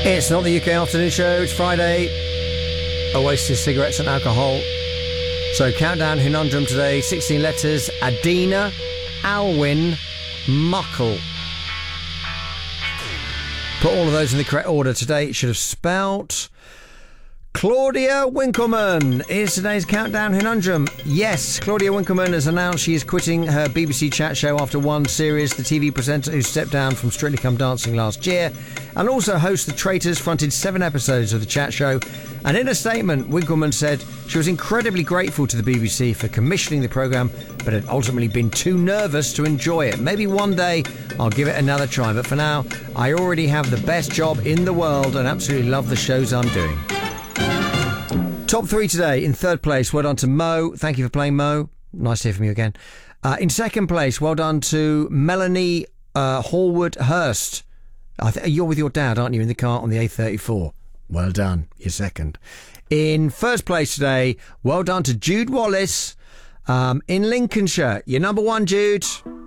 It's not the UK afternoon show, it's Friday. Oasis, cigarettes and alcohol. So Countdown Conundrum today, 16 letters. Adina, Alwyn, Muckle. Put all of those in the correct order today. It should have spelt Claudia Winkleman is today's Countdown Conundrum. Yes, Claudia Winkleman has announced she is quitting her BBC chat show after one series. The TV presenter who stepped down from Strictly Come Dancing last year and also host The Traitors fronted 7 episodes of the chat show. And in a statement, Winkleman said she was incredibly grateful to the BBC for commissioning the programme, but had ultimately been too nervous to enjoy it. Maybe one day I'll give it another try, but for now, I already have the best job in the world and absolutely love the shows I'm doing. Top 3 today. In third place, well done to Mo. Thank you for playing, Mo. Nice to hear from you again. In second place, well done to Melanie Hallwood Hurst. You're with your dad, aren't you, in the car on the A34? Well done. You're second. In first place today, well done to Jude Wallace in Lincolnshire. You're number 1, Jude.